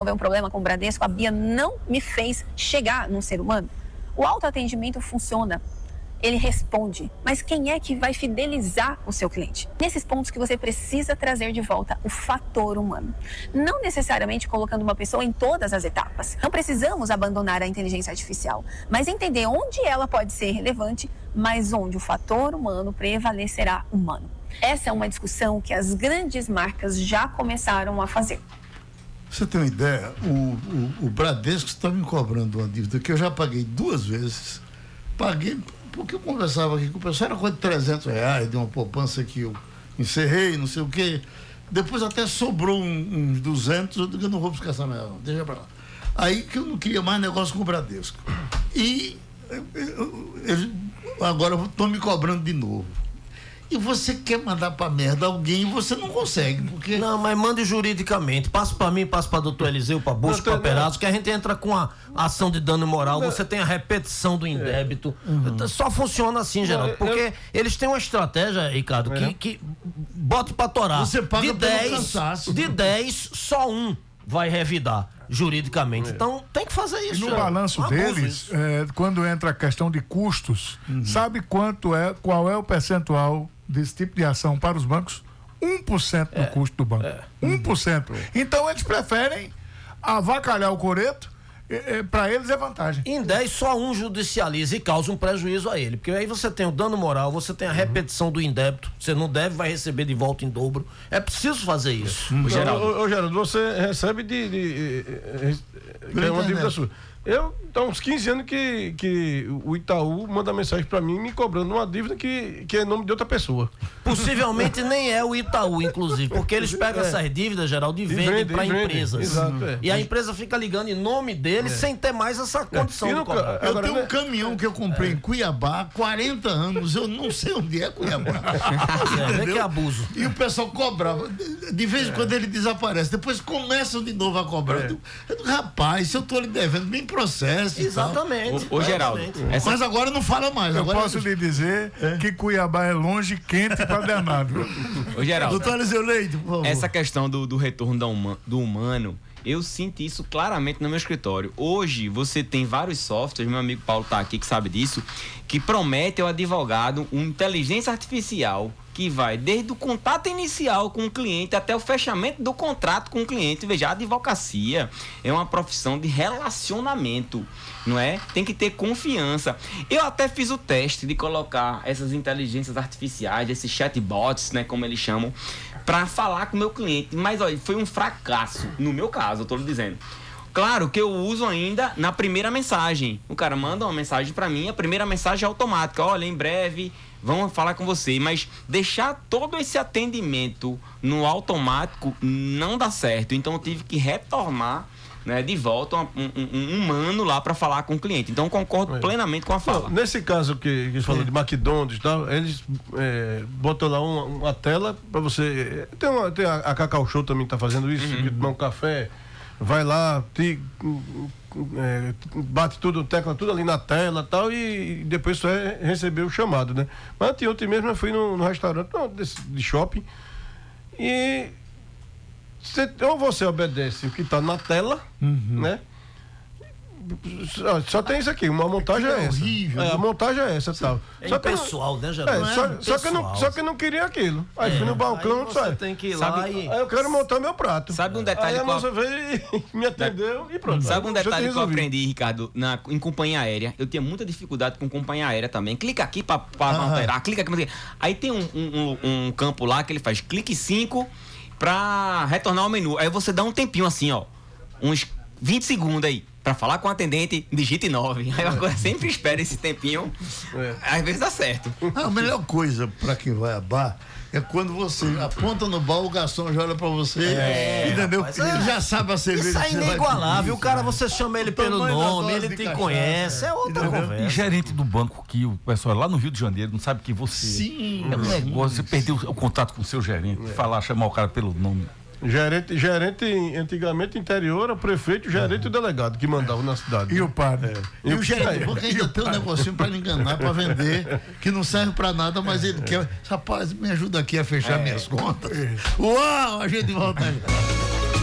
resolver um problema com o Bradesco, a Bia não me fez chegar num ser humano. O autoatendimento funciona. Ele responde, mas quem é que vai fidelizar o seu cliente? Nesses pontos que você precisa trazer de volta o fator humano. Não necessariamente colocando uma pessoa em todas as etapas. Não precisamos abandonar a inteligência artificial, mas entender onde ela pode ser relevante, mas onde o fator humano prevalecerá humano. Essa é uma discussão que as grandes marcas já começaram a fazer. Você tem uma ideia? O Bradesco está me cobrando uma dívida que eu já paguei 2 vezes. Paguei... Porque eu conversava aqui com o pessoal, era coisa de R$300 de uma poupança que eu encerrei, não sei o quê. Depois até sobrou uns 200, eu digo, eu não vou buscar essa merda, deixa pra lá. Aí que eu não queria mais negócio com o Bradesco. E agora estão me cobrando de novo. E você quer mandar pra merda alguém e você não consegue, porque... Não, mas mande juridicamente. Passa pra mim, passa pra doutor Eliseu, pra Bosco, pra Perazzo, que a gente entra com a ação de dano moral, você tem a repetição do indébito. Só funciona assim, Geraldo, porque eles têm uma estratégia, Ricardo, que bota pra torar. Você paga de pelo 10, cansaço. De 10, só um vai revidar juridicamente. Então, tem que fazer isso. E no balanço deles, quando entra a questão de custos, sabe qual é o percentual desse tipo de ação para os bancos? 1% do custo do banco. 1%. Então, eles preferem avacalhar o coreto. Para eles é vantagem. Em 10, só um judicializa e causa um prejuízo a ele. Porque aí você tem o dano moral, você tem a repetição do indébito. Você não deve, vai receber de volta em dobro. É preciso fazer isso. Geraldo, você recebe é uma dívida sua. Eu, há uns 15 anos que o Itaú manda mensagem pra mim me cobrando uma dívida que é em nome de outra pessoa. Possivelmente nem é o Itaú, inclusive, porque eles pegam essas dívidas, Geraldo, e vendem pra empresas. Exato, E a empresa fica ligando em nome dele sem ter mais essa condição de cobrar. Eu tenho um caminhão que eu comprei em Cuiabá há 40 anos, eu não sei onde é Cuiabá. Que abuso. E o pessoal cobrava. De vez em quando ele desaparece, depois começam de novo a cobrar. Eu digo, rapaz, se eu tô lhe devendo, bem processo. Exatamente. Ô Geraldo. Mas agora não fala mais. Eu agora posso lhe dizer que Cuiabá é longe, quente para danado. Ô Geraldo. Doutor Eliseu Leite, por favor. Essa questão do retorno do humano, eu sinto isso claramente no meu escritório. Hoje você tem vários softwares, meu amigo Paulo tá aqui que sabe disso, que promete ao advogado uma inteligência artificial que vai desde o contato inicial com o cliente até o fechamento do contrato com o cliente. Veja, a advocacia é uma profissão de relacionamento, não é? Tem que ter confiança. Eu até fiz o teste de colocar essas inteligências artificiais, esses chatbots, né, como eles chamam, para falar com o meu cliente, mas olha, foi um fracasso, no meu caso, eu tô lhe dizendo. Claro que eu uso ainda na primeira mensagem. O cara manda uma mensagem para mim, a primeira mensagem é automática. Olha, em breve vamos falar com você. Mas deixar todo esse atendimento no automático não dá certo. Então eu tive que retornar, né, de volta um humano lá para falar com o cliente. Então eu concordo plenamente com a fala. Não, nesse caso que você falou de McDonald's e tal, eles botam lá uma tela para você. Tem a Cacau Show também que tá fazendo isso, que tomar um café. Vai lá, bate tudo, tecla tudo ali na tela e tal, e depois só receber o chamado, né? Mas ontem mesmo eu fui no restaurante de shopping e ou você obedece o que está na tela, né? Só tem isso aqui, uma montagem é essa. Horrível. A montagem é essa, tal. É impessoal, né, Geraldo? Só que eu não queria aquilo. Aí fui no balcão, você tem que ir lá Aí eu quero montar meu prato. Sabe um detalhe aí a moça veio e me atendeu e pronto. Sabe um detalhe que eu aprendi, Ricardo, em companhia aérea? Eu tinha muita dificuldade com companhia aérea também. Clica aqui para alterar, clica aqui. Aí tem um campo lá que ele faz clique 5 para retornar ao menu. Aí você dá um tempinho assim, ó, uns 20 segundos aí. Pra falar com o atendente, digite 9. Aí agora sempre espera esse tempinho. Às vezes dá certo. A melhor coisa pra quem vai a bar é quando você aponta no bar, o garçom já olha pra você, entendeu? Rapaz, ele já sabe a cerveja. Isso aí é inigualável. O cara, você chama ele pelo nome, ele te conhece. É outra conversa. E gerente do banco que o pessoal lá no Rio de Janeiro não sabe que você. Sim. É um negócio, você perdeu o contato com o seu gerente, chamar o cara pelo nome. Gerente antigamente interior, o prefeito, o gerente e o delegado que mandavam na cidade. E o padre. E o gerente do banco ainda tem um negocinho pra lhe enganar, pra vender, que não serve pra nada, mas ele quer. Rapaz, me ajuda aqui a fechar minhas contas. Uau, a gente volta aí.